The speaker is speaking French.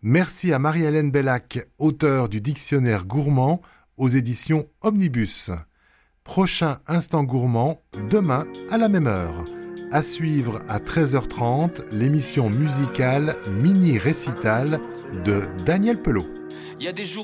Merci à Marie-Hélène Bellac, auteure du dictionnaire gourmand aux éditions Omnibus. Prochain Instant Gourmand, demain à la même heure. À suivre à 13h30, l'émission musicale Mini Récital de Daniel Pelot. Il y a des jours